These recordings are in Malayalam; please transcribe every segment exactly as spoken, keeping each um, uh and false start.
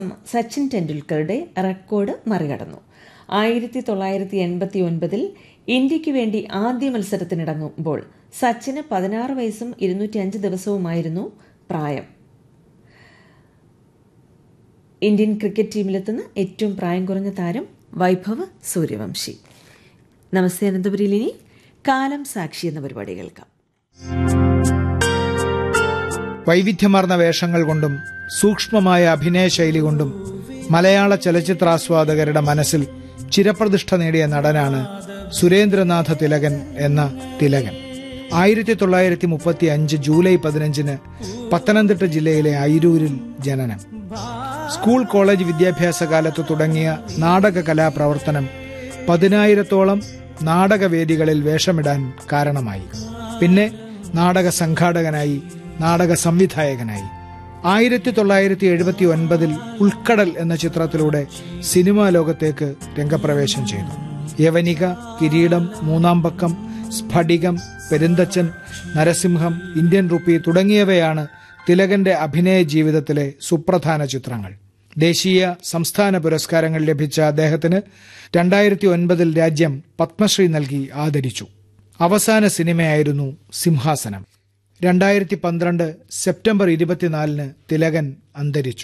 സച്ചിൻ ടെണ്ടുൽക്കറുടെ റെക്കോർഡ് മറികടന്നു. ആയിരത്തി തൊള്ളായിരത്തി എൺപത്തി ഒൻപതിൽ ഇന്ത്യയ്ക്ക് വേണ്ടി ആദ്യ മത്സരത്തിനിറങ്ങുമ്പോൾ സച്ചിന് പതിനാറ് വയസ്സും ഇരുന്നൂറ്റി അഞ്ച് ദിവസവുമായിരുന്നു പ്രായം. ഇന്ത്യൻ ക്രിക്കറ്റ് ടീമിലെത്തുന്ന ഏറ്റവും പ്രായം കുറഞ്ഞ താരം വൈഭവ് സൂര്യവംശി. നമസ്തേ അനന്തപുരിയിൽ ഇനി കാലം സാക്ഷി എന്ന പരിപാടി കേൾക്കാം. വൈവിധ്യമാർന്ന വേഷങ്ങൾ കൊണ്ടും സൂക്ഷ്മമായ അഭിനയ ശൈലി കൊണ്ടും മലയാള ചലച്ചിത്രാസ്വാദകരുടെ മനസ്സിൽ ചിരപ്രതിഷ്ഠ നേടിയ നടനാണ് സുരേന്ദ്രനാഥ തിലകൻ എന്ന തിലകൻ. ആയിരത്തി തൊള്ളായിരത്തി മുപ്പത്തി അഞ്ച് ജൂലൈ പതിനഞ്ചിന് പത്തനംതിട്ട ജില്ലയിലെ അയിരൂരിൽ ജനനം. സ്കൂൾ കോളേജ് വിദ്യാഭ്യാസ കാലത്ത് തുടങ്ങിയ നാടക കലാപ്രവർത്തനം പതിനായിരത്തോളം നാടകവേദികളിൽ വേഷമിടാൻ കാരണമായി. പിന്നെ നാടക സംഘാടകനായി, നാടക സംവിധായകനായി. ആയിരത്തി തൊള്ളായിരത്തി എഴുപത്തി ഒൻപതിൽ ഉൾക്കടൽ എന്ന ചിത്രത്തിലൂടെ സിനിമാ ലോകത്തേക്ക് രംഗപ്രവേശം ചെയ്തു. യവനിക, കിരീടം, മൂന്നാം പക്കം, സ്ഫടികം, പെരുന്തച്ചൻ, നരസിംഹം, ഇന്ത്യൻ റുപ്പി തുടങ്ങിയവയാണ് തിലകന്റെ അഭിനയ ജീവിതത്തിലെ സുപ്രധാന ചിത്രങ്ങൾ. ദേശീയ, സംസ്ഥാന പുരസ്കാരങ്ങൾ ലഭിച്ച അദ്ദേഹത്തിന് രണ്ടായിരത്തി ഒൻപതിൽ രാജ്യം പത്മശ്രീ നൽകി ആദരിച്ചു. അവസാന സിനിമയായിരുന്നു സിംഹാസനം. രണ്ടായിരത്തി പന്ത്രണ്ട് സെപ്റ്റംബർ ഇരുപത്തിനാലിന് തിലകൻ അന്തരിച്ചു.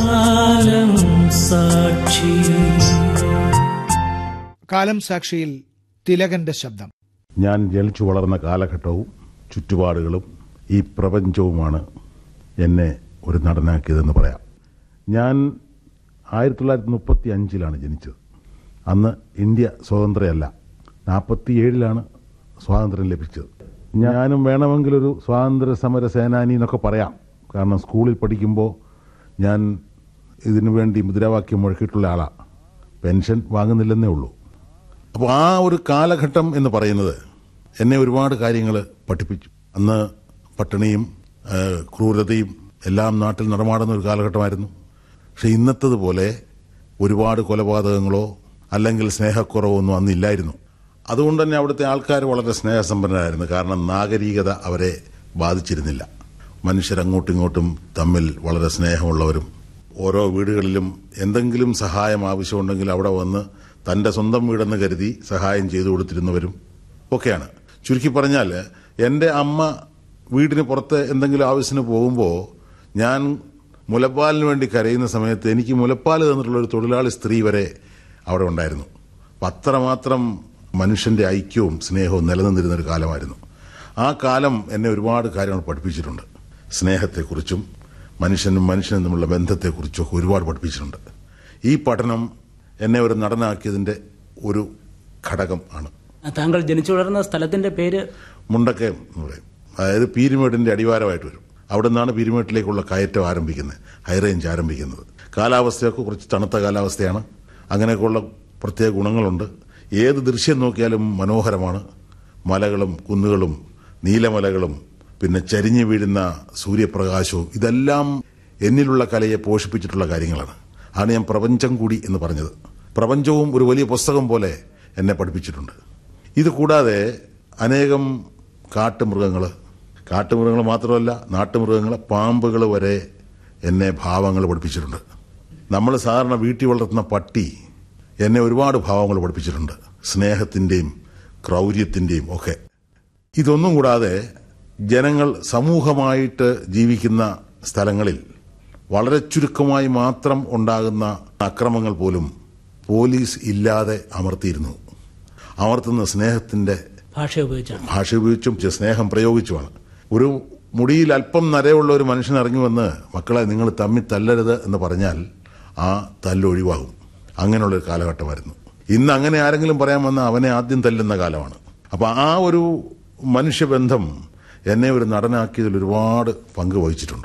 കാലം സാക്ഷിയിൽ തിലകന്റെ ശബ്ദം. ഞാൻ ജനിച്ചു വളർന്ന കാലഘട്ടവും ചുറ്റുപാടുകളും ഈ പ്രപഞ്ചവുമാണ് എന്നെ ഒരു നടനാക്കിയതെന്ന് പറയാം. ഞാൻ ആയിരത്തി തൊള്ളായിരത്തി മുപ്പത്തി അഞ്ചിലാണ് ജനിച്ചത്. അന്ന് ഇന്ത്യ സ്വതന്ത്രയല്ല. നാൽപ്പത്തി ഏഴിലാണ് സ്വാതന്ത്ര്യം ലഭിച്ചത്. ഞാനും വേണമെങ്കിലൊരു സ്വാതന്ത്ര്യ സമര സേനാനി എന്നൊക്കെ പറയാം. കാരണം സ്കൂളിൽ പഠിക്കുമ്പോൾ ഞാൻ ഇതിനു വേണ്ടി മുദ്രാവാക്യം മുഴക്കിയിട്ടുള്ള ആളാണ്. പെൻഷൻ വാങ്ങുന്നില്ലെന്നേ ഉള്ളൂ. അപ്പോൾ ആ ഒരു കാലഘട്ടം എന്ന് പറയുന്നത് എന്നെ ഒരുപാട് കാര്യങ്ങൾ പഠിപ്പിച്ചു. അന്ന് പട്ടിണിയും ക്രൂരതയും എല്ലാം നാട്ടിൽ നടമാടുന്ന ഒരു കാലഘട്ടമായിരുന്നു. പക്ഷെ ഇന്നത്തതുപോലെ ഒരുപാട് കൊലപാതകങ്ങളോ അല്ലെങ്കിൽ സ്നേഹക്കുറവോ ഒന്നും അന്നില്ലായിരുന്നു. അതുകൊണ്ട് തന്നെ അവിടുത്തെ ആൾക്കാർ വളരെ സ്നേഹസമ്പന്നരായിരുന്നു. കാരണം നാഗരികത അവരെ ബാധിച്ചിരുന്നില്ല. മനുഷ്യരങ്ങോട്ടും ഇങ്ങോട്ടും തമ്മിൽ വളരെ സ്നേഹമുള്ളവരും, ഓരോ വീടുകളിലും എന്തെങ്കിലും സഹായം ആവശ്യമുണ്ടെങ്കിൽ അവിടെ വന്ന് തന്റെ സ്വന്തം വീടെന്ന് കരുതി സഹായം ചെയ്തു കൊടുത്തിരുന്നവരും ഒക്കെയാണ്. ചുരുക്കി പറഞ്ഞാൽ എൻ്റെ അമ്മ വീടിന് പുറത്ത് എന്തെങ്കിലും ആവശ്യത്തിന് പോകുമ്പോൾ ഞാൻ മുലപ്പാലിന് വേണ്ടി കരയുന്ന സമയത്ത് എനിക്ക് മുലപ്പാൽ തന്നിട്ടുള്ള ഒരു തൊഴിലാളി സ്ത്രീ വരെ അവിടെ ഉണ്ടായിരുന്നു. അപ്പം അത്രമാത്രം മനുഷ്യന്റെ ഐക്യവും സ്നേഹവും നിലനിന്നിരുന്ന ഒരു കാലമായിരുന്നു. ആ കാലം എന്നെ ഒരുപാട് കാര്യങ്ങൾ പഠിപ്പിച്ചിട്ടുണ്ട്. സ്നേഹത്തെക്കുറിച്ചും മനുഷ്യനും മനുഷ്യനും തമ്മിലുള്ള ബന്ധത്തെക്കുറിച്ചും ഒക്കെ ഒരുപാട് പഠിപ്പിച്ചിട്ടുണ്ട്. ഈ പഠനം എന്നെ ഒരു നടനാക്കിയതിന്റെ ഒരു ഘടകം ആണ്. താങ്കൾ ജനിച്ചു വളർന്ന സ്ഥലത്തിന്റെ പേര് മുണ്ടക്കയം എന്ന് പറയും. അതായത് പീരുമേടിന്റെ അടിവാരമായിട്ട് വരും. അവിടെ നിന്നാണ് പീരുമേട്ടിലേക്കുള്ള കയറ്റം ആരംഭിക്കുന്നത്, ഹൈറേഞ്ച് ആരംഭിക്കുന്നത്. കാലാവസ്ഥയൊക്കെ കുറച്ച് തണുത്ത കാലാവസ്ഥയാണ്. അങ്ങനെയൊക്കെയുള്ള പ്രത്യേക ഗുണങ്ങളുണ്ട്. ഏത് ദൃശ്യം നോക്കിയാലും മനോഹരമാണ്. മലകളും കുന്നുകളും നീലമലകളും പിന്നെ ചരിഞ്ഞു വീഴുന്ന സൂര്യപ്രകാശവും ഇതെല്ലാം എന്നിലുള്ള കലയെ പോഷിപ്പിച്ചിട്ടുള്ള കാര്യങ്ങളാണ്. ആണ് ഞാൻ പ്രപഞ്ചം കൂടി എന്ന് പറഞ്ഞത്. പ്രപഞ്ചവും ഒരു വലിയ പുസ്തകം പോലെ എന്നെ പഠിപ്പിച്ചിട്ടുണ്ട്. ഇത് കൂടാതെ അനേകം കാട്ടുമൃഗങ്ങൾ കാട്ടുമൃഗങ്ങൾ മാത്രമല്ല നാട്ടുമൃഗങ്ങൾ, പാമ്പുകൾ വരെ എന്നെ ഭാവങ്ങൾ പഠിപ്പിച്ചിട്ടുണ്ട്. നമ്മൾ സാധാരണ വീട്ടിൽ വളർത്തുന്ന പട്ടി എന്നെ ഒരുപാട് ഭാവങ്ങൾ പഠിപ്പിച്ചിട്ടുണ്ട്. സ്നേഹത്തിന്റെയും ക്രൗര്യത്തിന്റെയും ഒക്കെ. ഇതൊന്നും കൂടാതെ ജനങ്ങൾ സമൂഹമായിട്ട് ജീവിക്കുന്ന സ്ഥലങ്ങളിൽ വളരെ ചുരുക്കമായി മാത്രം ഉണ്ടാകുന്ന അക്രമങ്ങൾ പോലും പോലീസ് ഇല്ലാതെ അമർത്തിയിരുന്നു. അമർത്തുന്ന സ്നേഹത്തിന്റെ ഭാഷ ഉപയോഗിച്ചാണ് ഭാഷ ഉപയോഗിച്ചും സ്നേഹം പ്രയോഗിച്ചുമാണ്. ഒരു മുടിയിൽ അല്പം നരയുള്ള ഒരു മനുഷ്യൻ ഇറങ്ങി വന്ന് മക്കളെ നിങ്ങൾ തമ്മിൽ തല്ലരുത് എന്ന് പറഞ്ഞാൽ ആ തല്ലൊഴിവാകും. അങ്ങനെയുള്ളൊരു കാലഘട്ടമായിരുന്നു. ഇന്ന് അങ്ങനെ ആരെങ്കിലും പറയാൻ വന്നാൽ അവനെ ആദ്യം തല്ലുന്ന കാലമാണ്. അപ്പൊ ആ ഒരു മനുഷ്യബന്ധം എന്നെ ഒരു നടനാക്കിയതിൽ ഒരുപാട് പങ്ക് വഹിച്ചിട്ടുണ്ട്.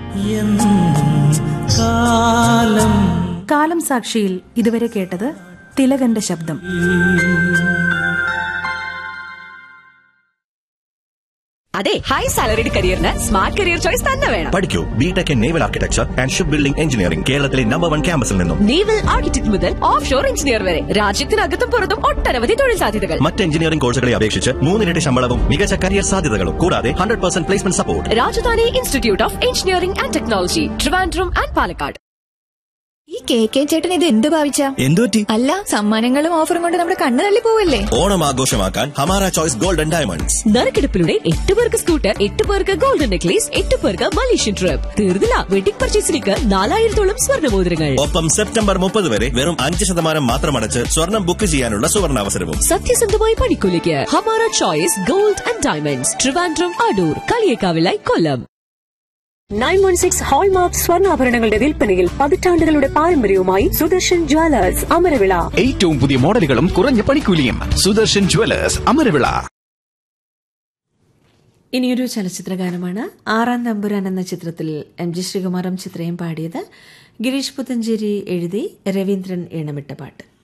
കാലം സാക്ഷിയിൽ ഇതുവരെ കേട്ടത് തിലകന്റെ ശബ്ദം. അതെ, high salaried കരിയറിന് smart career choice തന്നെ വേണം. പഠിക്കൂ BTech in naval architecture and ship building engineering. കേരളത്തിലെ നമ്പർ വൺ ക്യാമ്പസിൽ നിന്നും നേവൽ ആർക്കിടെക്ട് മുതൽ ഓഫ് ഷോർ എഞ്ചിനീയർ വരെ രാജ്യത്തിനകത്തും പുറത്തും ഒട്ടനവധി തൊഴിൽ സാധ്യതകൾ. മറ്റ് എഞ്ചിനീയറിംഗ് കോഴ്സുകളെ അപേക്ഷിച്ച് മൂന്നിരട്ടി ശമ്പളവും മികച്ച കരിയർ സാധ്യതകളും കൂടാതെ hundred percent placement support. Rajdhani institute of engineering and technology, Trivandrum and Palakkad. ഈ കെ കെ ചേട്ടൻ ഇത് എന്ത് ഭാവിച്ച എന്തുപറ്റി? അല്ല, സമ്മാനങ്ങളും ഓഫറും കൊണ്ട് നമ്മുടെ കണ്ണ് തള്ളി പോവല്ലേ? ഓണം ആഘോഷമാക്കാൻ ഹമാര ചോയ്സ് ഗോൾഡൻ ഡയമണ്ട്സ്. നറുക്കെടുപ്പിലൂടെ എട്ട് പേർക്ക് സ്കൂട്ടർ, എട്ട് പേർക്ക് ഗോൾഡൻ നെക്ലേസ്, എട്ട് പേർക്ക് മലേഷ്യൻ ട്രിപ്പ്. തീർന്നില്ല, വെഡിംഗ് പർച്ചേസിലേക്ക് നാലായിരത്തോളം സ്വർണ്ണമോതിരങ്ങൾ. ഒപ്പം സെപ്റ്റംബർ മുപ്പത് വരെ വെറും അഞ്ച് ശതമാനം മാത്രം അടച്ച് സ്വർണം ബുക്ക് ചെയ്യാനുള്ള സുവർണാവസരവും. സത്യസന്ധമായ പണിക്കൂലിക്ക് Hamara choice gold and diamonds, Trivandrum, Adoor, കളിയേക്കാവിലായി, Kollam. Nine one six hallmark സ്വർണ്ണാഭരണങ്ങളുടെ വിൽപ്പനയിൽ പതിറ്റാണ്ടുകളുടെ പാരമ്പര്യവുമായി സുദർശൻ ജ്വല്ലേഴ്സ്, അമരവിള. ഏറ്റവും പുതിയ മോഡലുകളും കുറഞ്ഞ പണിക്കൂലിയും. സുദർശൻ ജ്വല്ലേഴ്സ്, അമരവിള. ഇനിയൊരു ചലച്ചിത്ര ഗാനമാണ്. ആറാം തമ്പുരാൻ എന്ന ചിത്രത്തിൽ എം ജി ശ്രീകുമാറും ചിത്രയും പാടിയത്. ഗിരീഷ് പുത്തഞ്ചേരി എഴുതി രവീന്ദ്രൻ ഈണമിട്ട പാട്ട്.